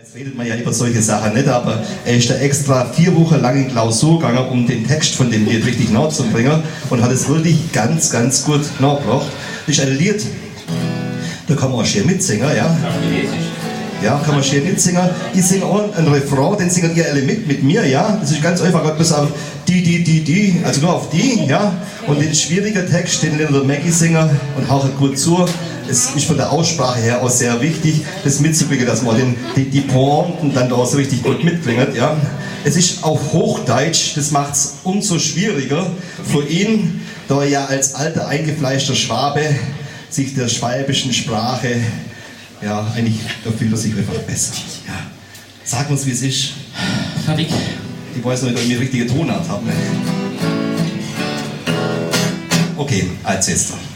Jetzt redet man ja über solche Sachen nicht, aber er ist da extra 4 Wochen lang in Klausur gegangen, um den Text von dem Lied richtig nachzubringen und hat es wirklich ganz, ganz gut nachgebracht. Das ist ein Lied, da kann man auch schön mitsingen, ja. Ja, kann man schön mitsingen. Ich singe auch einen Refrain, den singen ihr alle mit mir, ja. Das ist ganz einfach, bis auf die, also nur auf die, ja. Und den schwierigen Text, den lernt der Maggie singen und haucht gut zu. Es ist von der Aussprache her auch sehr wichtig, das mitzukriegen, dass man die Pointen dann da so richtig gut mitklingt, ja. Es ist auf Hochdeutsch, das macht es umso schwieriger für ihn, da er ja als alter eingefleischter Schwabe sich der schwäbischen Sprache, ja, eigentlich, da fühlt er sich einfach besser. Ja. Sag uns, wie es ist. Fertig. Ich weiß noch nicht, ob ich die richtige Tonart habe. Okay, als jetzt.